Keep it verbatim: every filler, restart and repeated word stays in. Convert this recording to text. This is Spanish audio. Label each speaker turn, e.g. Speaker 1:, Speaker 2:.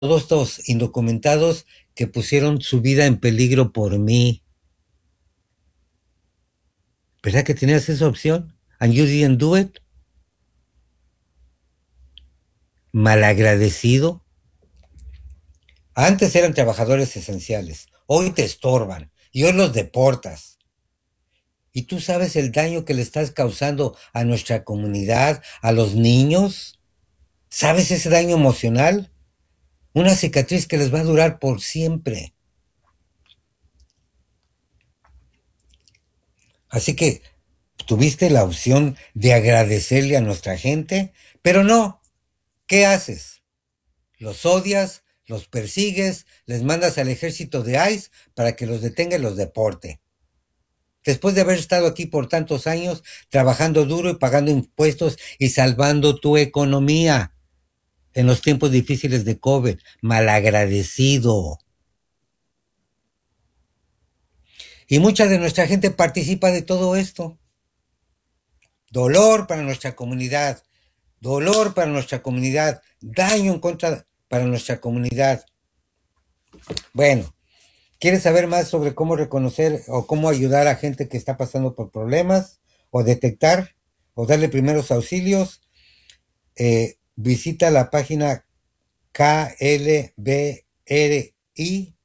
Speaker 1: todos estos indocumentados que pusieron su vida en peligro por mí. ¿Verdad que tenías esa opción? And you didn't do it. Malagradecido. Antes eran trabajadores esenciales, hoy te estorban y hoy los deportas. ¿Y tú sabes el daño que le estás causando a nuestra comunidad, a los niños? ¿Sabes ese daño emocional? Una cicatriz que les va a durar por siempre. Así que tuviste la opción de agradecerle a nuestra gente, pero no. ¿Qué haces? Los odias, los persigues, les mandas al ejército de ICE para que los detenga y los deporte. Después de haber estado aquí por tantos años, trabajando duro y pagando impuestos y salvando tu economía en los tiempos difíciles de COVID, malagradecido. Y mucha de nuestra gente participa de todo esto. Dolor para nuestra comunidad, dolor para nuestra comunidad, daño en contra para nuestra comunidad. Bueno, ¿quieres saber más sobre cómo reconocer o cómo ayudar a gente que está pasando por problemas o detectar o darle primeros auxilios? Eh, visita la página K L B R I